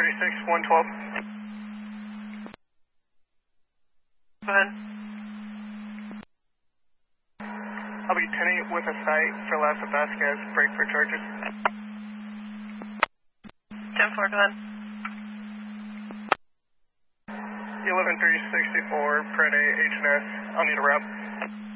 112. Go ahead. I'll be 10-8 with a sight for Lassa Vasquez, break for charges. 10-4, go ahead. 11-364, Pred A, H&S, I'll need a route.